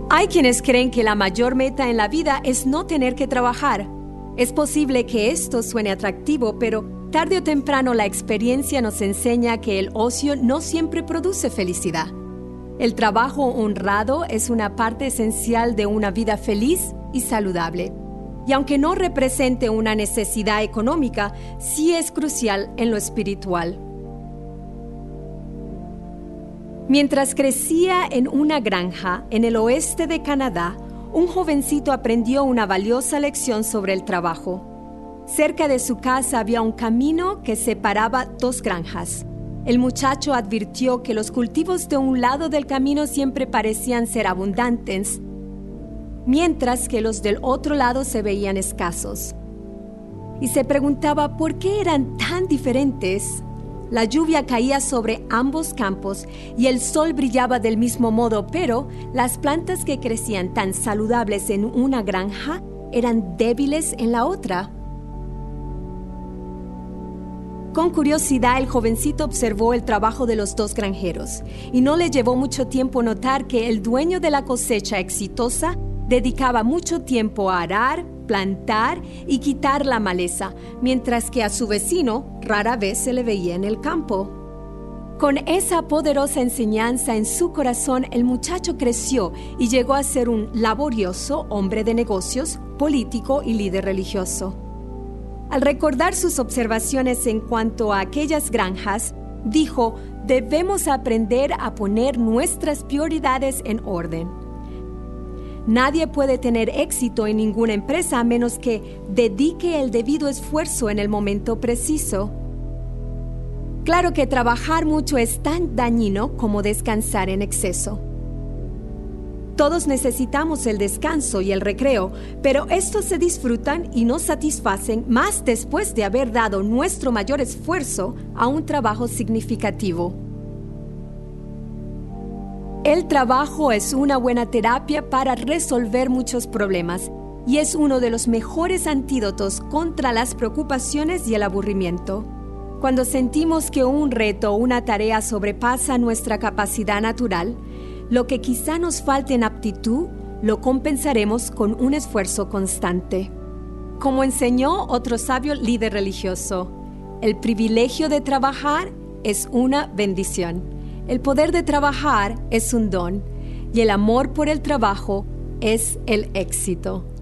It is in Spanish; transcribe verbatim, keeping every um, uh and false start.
Hay quienes creen que la mayor meta en la vida es no tener que trabajar. Es posible que esto suene atractivo, pero tarde o temprano la experiencia nos enseña que el ocio no siempre produce felicidad. El trabajo honrado es una parte esencial de una vida feliz y saludable. Y aunque no represente una necesidad económica, sí es crucial en lo espiritual. Mientras crecía en una granja en el oeste de Canadá, un jovencito aprendió una valiosa lección sobre el trabajo. Cerca de su casa había un camino que separaba dos granjas. El muchacho advirtió que los cultivos de un lado del camino siempre parecían ser abundantes, mientras que los del otro lado se veían escasos. Y se preguntaba por qué eran tan diferentes. La lluvia caía sobre ambos campos y el sol brillaba del mismo modo, pero las plantas que crecían tan saludables en una granja eran débiles en la otra. Con curiosidad, el jovencito observó el trabajo de los dos granjeros y no le llevó mucho tiempo notar que el dueño de la cosecha exitosa dedicaba mucho tiempo a arar, plantar y quitar la maleza, mientras que a su vecino rara vez se le veía en el campo. Con esa poderosa enseñanza en su corazón, el muchacho creció y llegó a ser un laborioso hombre de negocios, político y líder religioso. Al recordar sus observaciones en cuanto a aquellas granjas, dijo: debemos aprender a poner nuestras prioridades en orden. Nadie puede tener éxito en ninguna empresa a menos que dedique el debido esfuerzo en el momento preciso. Claro que trabajar mucho es tan dañino como descansar en exceso. Todos necesitamos el descanso y el recreo, pero estos se disfrutan y nos satisfacen más después de haber dado nuestro mayor esfuerzo a un trabajo significativo. El trabajo es una buena terapia para resolver muchos problemas y es uno de los mejores antídotos contra las preocupaciones y el aburrimiento. Cuando sentimos que un reto o una tarea sobrepasa nuestra capacidad natural, lo que quizá nos falte en aptitud, lo compensaremos con un esfuerzo constante. Como enseñó otro sabio líder religioso, el privilegio de trabajar es una bendición. El poder de trabajar es un don y el amor por el trabajo es el éxito.